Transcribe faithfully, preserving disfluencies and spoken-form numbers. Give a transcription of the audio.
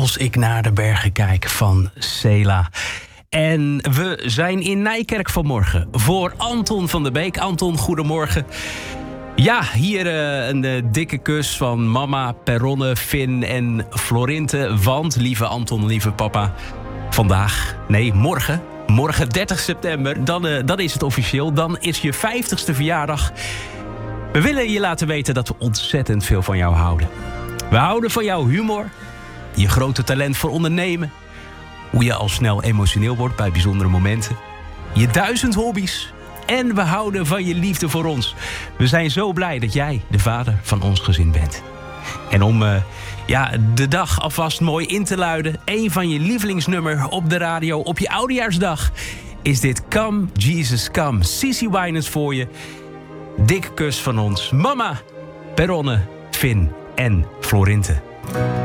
Als ik naar de bergen kijk van Sela. En we zijn in Nijkerk vanmorgen voor Anton van der Beek. Anton, goedemorgen. Ja, hier uh, een uh, dikke kus van mama, Peronne, Finn en Florinte. Want, lieve Anton, lieve papa, vandaag, nee, morgen... Morgen dertig september, dan, uh, dan is het officieel. Dan is je vijftigste verjaardag. We willen je laten weten dat we ontzettend veel van jou houden. We houden van jouw humor, je grote talent voor ondernemen, hoe je al snel emotioneel wordt bij bijzondere momenten, je duizend hobby's en we houden van je liefde voor ons. We zijn zo blij dat jij de vader van ons gezin bent. En om uh, ja, de dag alvast mooi in te luiden, een van je lievelingsnummer op de radio op je oudejaarsdag, is dit Come Jesus Come. Cissy Winans voor je. Dikke kus van ons. Mama, Peronne, Finn en Florinte.